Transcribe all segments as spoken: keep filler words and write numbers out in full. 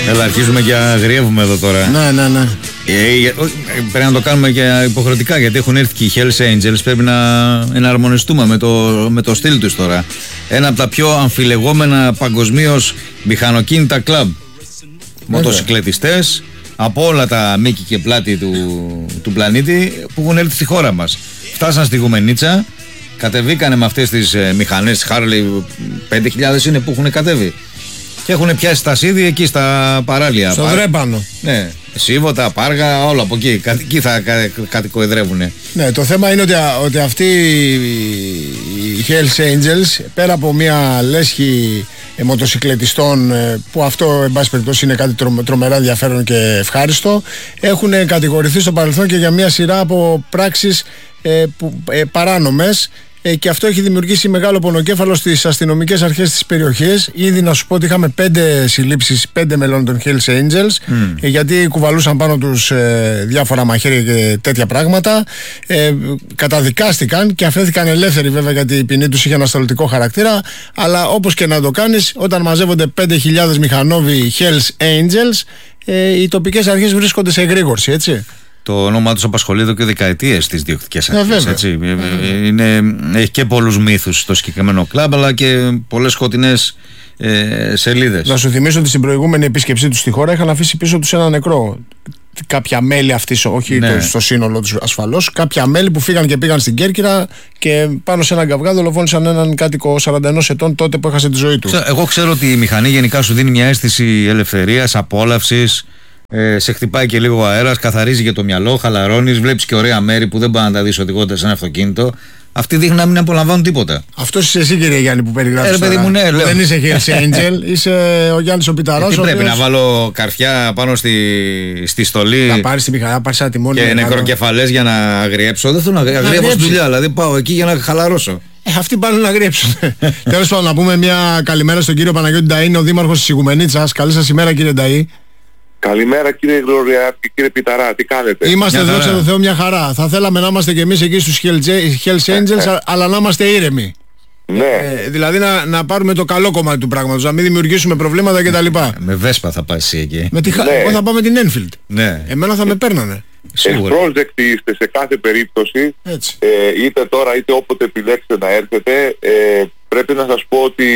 Έλα, αρχίζουμε και αγριεύουμε εδώ τώρα. Ναι, ναι, ναι. Ε, πρέπει να το κάνουμε και υποχρεωτικά, γιατί έχουν έρθει και οι Hells Angels. Πρέπει να εναρμονιστούμε με το, με το στυλ τους τώρα. Ένα από τα πιο αμφιλεγόμενα παγκοσμίως μηχανοκίνητα κλαμπ. Μοτοσυκλετιστές από όλα τα μήκη και πλάτη του, του πλανήτη που έχουν έρθει στη χώρα μας. Φτάσαν στη Γουμενίτσα, κατεβήκανε με αυτές τις ε, μηχανές Harley, πέντε χιλιάδες είναι που έχουν κατέβει. Και έχουν πιάσει τα σίδη εκεί στα παράλια. Στο Δρέπανο. Ναι, Σίβωτα, Πάργα, όλα από εκεί. Κα, εκεί θα κα, κατοικοεδρεύουνε. Ναι, το θέμα είναι ότι, ότι αυτοί οι Hells Angels, πέρα από μια λέσχη ε, μοτοσυκλετιστών, ε, που αυτό εν πάση περιπτώσει είναι κάτι τρο, τρομερά ενδιαφέρον και ευχάριστο, έχουν κατηγορηθεί στο παρελθόν και για μια σειρά από πράξεις ε, που, ε, παράνομες. Και αυτό έχει δημιουργήσει μεγάλο πονοκέφαλο στις αστυνομικές αρχές της περιοχής. Ήδη να σου πω ότι είχαμε πέντε συλλήψεις, πέντε μελών των Hells Angels, mm. γιατί κουβαλούσαν πάνω τους ε, διάφορα μαχαίρια και τέτοια πράγματα. Ε, καταδικάστηκαν και αφέθηκαν ελεύθεροι, βέβαια, γιατί η ποινή τους είχε ανασταλτικό χαρακτήρα. Αλλά όπως και να το κάνεις, όταν μαζεύονται πέντε χιλιάδες μηχανόβοι Hells Angels, ε, οι τοπικές αρχές βρίσκονται σε εγρήγορση, έτσι. Το όνομά τους απασχολεί εδώ και δεκαετίες στις διοικητικές αρχές. Έτσι. Είναι, έχει και πολλούς μύθους στο συγκεκριμένο κλαμπ, αλλά και πολλές σκοτεινές ε, σελίδες. Να σου θυμίσω ότι στην προηγούμενη επίσκεψή τους στη χώρα είχαν αφήσει πίσω τους ένα νεκρό. Κάποια μέλη αυτής, όχι ναι. το, στο σύνολο τους ασφαλώς, κάποια μέλη που φύγαν και πήγαν στην Κέρκυρα και πάνω σε έναν καυγά δολοφόνησαν έναν κάτοικο σαράντα ένα ετών τότε που έχασε τη ζωή του. Εγώ ξέρω ότι η μηχανή γενικά σου δίνει μια αίσθηση ελευθερίας, απόλαυσης. Ε, σε χτυπάει και λίγο αέρας, καθαρίζει και το μυαλό, χαλαρώνεις, βλέπεις και ωραία μέρη που δεν πάνε να τα δεις οδηγώντας σε ένα αυτοκίνητο. Αυτοί δείχνουν να μην απολαμβάνουν τίποτα. Αυτό είσαι εσύ, κύριε Γιάννη, που περιγράφεις. Ε, παιδί μου, ναι, λέω. Δεν είσαι Hells Angel, είσαι ο Γιάννης ο Πιταράς. Τι πρέπει οποίος... να βάλω καρφιά πάνω στη, στη στολή. Να πάρεις τη μηχανή, να πάρεις ένα τιμόνι. Και νεκροκεφαλές για να αγριέψω. Δεν θέλω να αγριέψω στη δουλειά, δηλαδή πάω εκεί για να χαλαρώσω. Ε, αυτοί πάνε να αγριέψουν. Τέλος πάντων, να πούμε μια καλημέρα στον κύριο Παναγιώτη Νταΐ, είναι ο δήμαρχος της Ιγουμενίτσας. Καλή σας ημέρα, κύριε Νταΐ. Καλημέρα, κύριε Γλωριά και κύριε Πιταρά, τι κάνετε? Είμαστε, δόξα τω Θεώ, μια χαρά. Θα θέλαμε να είμαστε κι εμείς εκεί στους Hells Angels, αλλά να είμαστε ήρεμοι. Ναι. Ε, δηλαδή να, να πάρουμε το καλό κομμάτι του πράγματος, να μην δημιουργήσουμε προβλήματα κτλ. Με Βέσπα θα πας εσύ εκεί. Με τη... ναι. Εγώ θα πάω με την Enfield. Ναι. Εμένα θα με παίρνανε. Ευπρόσδεκτοι είστε σε κάθε περίπτωση, ε, είτε τώρα είτε όποτε επιλέξετε να έρθετε. Ε, πρέπει να σας πω ότι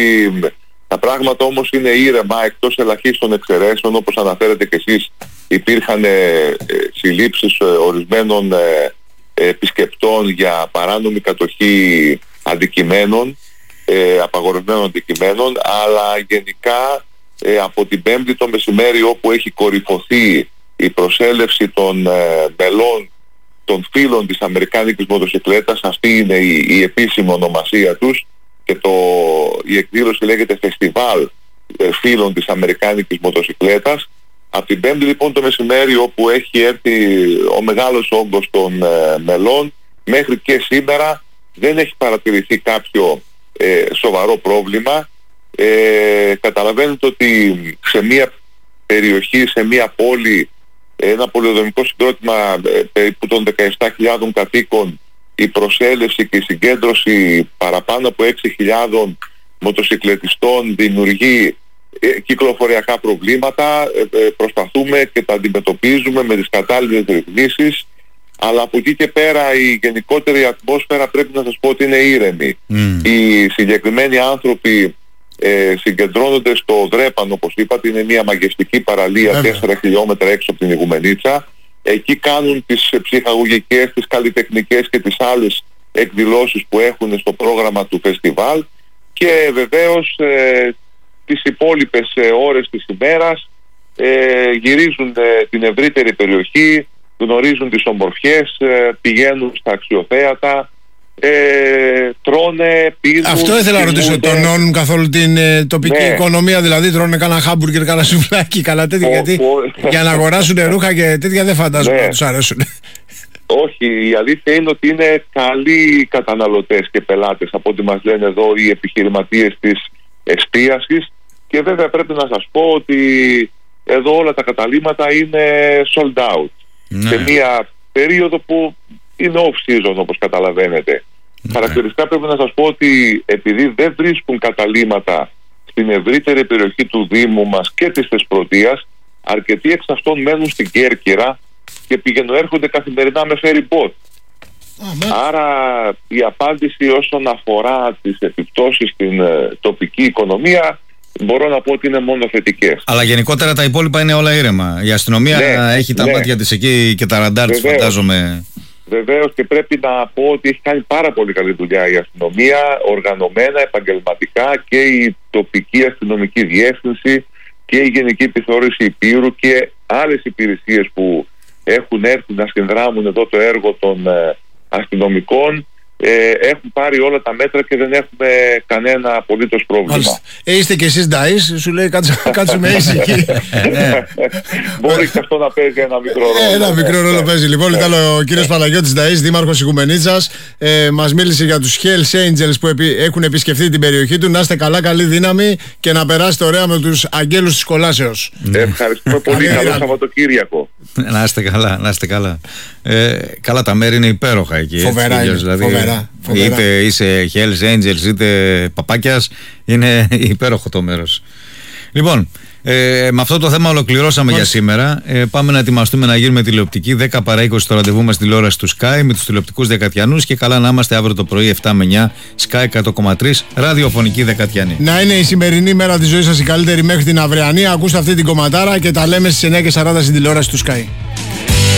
τα πράγματα όμως είναι ήρεμα, εκτός ελαχίστων εξαιρέσεων. Όπως αναφέρετε και εσείς, υπήρχαν ε, ε, συλλήψεις ε, ορισμένων ε, επισκεπτών για παράνομη κατοχή αντικειμένων, ε, απαγορευμένων αντικειμένων, αλλά γενικά ε, από την Πέμπτη το μεσημέρι, όπου έχει κορυφωθεί η προσέλευση των ε, μελών των φίλων της Αμερικάνικης μοτοσυκλέτας, αυτή είναι η, η επίσημη ονομασία τους, και το, η εκδήλωση λέγεται Φεστιβάλ ε, φίλων της Αμερικάνικης μοτοσυκλέτας. Από την Πέμπτη λοιπόν το μεσημέρι, όπου έχει έρθει ο μεγάλος όγκος των ε, μελών, μέχρι και σήμερα δεν έχει παρατηρηθεί κάποιο ε, σοβαρό πρόβλημα. Ε, καταλαβαίνετε ότι σε μια περιοχή, σε μια πόλη, ένα πολεοδομικό συγκρότημα ε, περίπου των δεκαεπτά χιλιάδων κατοίκων, η προσέλευση και η συγκέντρωση παραπάνω από έξι χιλιάδες μοτοσυκλετιστών δημιουργεί ε, κυκλοφοριακά προβλήματα. Ε, ε, προσπαθούμε και τα αντιμετωπίζουμε με τις κατάλληλες ρυθμίσεις, αλλά από εκεί και πέρα η γενικότερη ατμόσφαιρα πρέπει να σας πω ότι είναι ήρεμη. Mm. Οι συγκεκριμένοι άνθρωποι ε, συγκεντρώνονται στο Δρέπανο, όπως είπατε, είναι μια μαγευτική παραλία τέσσερα χιλιόμετρα έξω από την Ιγουμενίτσα. Εκεί κάνουν τις ψυχαγωγικές, τις καλλιτεχνικές και τις άλλες εκδηλώσεις που έχουν στο πρόγραμμα του φεστιβάλ, και βεβαίως ε, τις υπόλοιπες ε, ώρες της ημέρας ε, γυρίζουν ε, την ευρύτερη περιοχή, γνωρίζουν τις ομορφιές, ε, πηγαίνουν στα αξιοθέατα, ε, τρώνε, πίνουν. Αυτό ήθελα να ρωτήσω, τονώνουν καθόλου την ε, τοπική ναι. οικονομία, δηλαδή τρώνε κάνα χάμπουργκερ, κάνα σουβλάκι, καλά τέτοια, ο, γιατί ο, για να αγοράσουν ρούχα και τέτοια δεν φαντάζομαι ναι. να τους αρέσουν. Όχι, η αλήθεια είναι ότι είναι καλοί καταναλωτές και πελάτες, από ό,τι μας λένε εδώ οι επιχειρηματίες της εστίασης, και βέβαια πρέπει να σας πω ότι εδώ όλα τα καταλύματα είναι sold out. Ναι. Σε μια περίοδο που είναι off season, όπως καταλαβαίνετε. Ναι. Χαρακτηριστικά πρέπει να σας πω ότι επειδή δεν βρίσκουν καταλύματα στην ευρύτερη περιοχή του Δήμου μας και της Θεσπρωτείας, αρκετοί εξ αυτών μένουν στην Κέρκυρα και πηγαινοέρχονται καθημερινά με ferry boat. Άρα η απάντηση όσον αφορά τις επιπτώσεις στην ε, τοπική οικονομία μπορώ να πω ότι είναι μόνο θετικές. Αλλά γενικότερα τα υπόλοιπα είναι όλα ήρεμα. Η αστυνομία ναι, έχει τα ναι. μάτια της εκεί και τα ραντάρ της, φαντάζομαι. Βεβαίως, και πρέπει να πω ότι έχει κάνει πάρα πολύ καλή δουλειά η αστυνομία, οργανωμένα, επαγγελματικά, και η τοπική αστυνομική διεύθυνση και η Γενική Επιθεώρηση Υπήρου και άλλες υπηρεσίες που έχουν έρθει να συνδράμουν εδώ το έργο των ε, αστυνομικών. Ε, έχουν πάρει όλα τα μέτρα και δεν έχουμε κανένα απολύτως πρόβλημα. Ε, είστε και εσείς νταΐς, σου λέει κάτσουμε ήσυχοι. Μπορεί και αυτό να παίζει ένα μικρό ρόλο. Ένα μικρό ρόλο παίζει. Λοιπόν, ήταν ο κύριος Παναγιώτης Νταΐς, δήμαρχος Οικουμενίτσας. Ε, μας μίλησε για τους Hells Angels που επι, έχουν επισκεφθεί την περιοχή του. Να είστε καλά, καλή δύναμη και να περάσετε ωραία με τους αγγέλους της κολάσεως. Ε, ευχαριστούμε πολύ. Καλό Σαββατοκύριακο. Να είστε καλά, να είστε καλά. Ε, καλά, τα μέρη είναι υπέροχα εκεί. Φοβερά, είναι, δηλαδή, φοβερά, φοβερά. Είτε είσαι Hells Angels είτε παπάκιας, είναι υπέροχο το μέρος. Λοιπόν, ε, με αυτό το θέμα ολοκληρώσαμε για σήμερα. Ε, πάμε να ετοιμαστούμε να γίνουμε τηλεοπτική. δέκα παρά είκοσι το ραντεβού μας στη τηλεόραση του Sky με τους τηλεοπτικούς Δεκατιανούς, και καλά να είμαστε αύριο το πρωί επτά με εννιά Sky εκατό κόμμα τρία ραδιοφωνική Δεκατιανή. Να είναι η σημερινή μέρα της ζωής σας η καλύτερη μέχρι την αυριανή. Ακούστε αυτή την κομματάρα και τα λέμε στις εννιά και σαράντα στην τηλεόραση του Sky.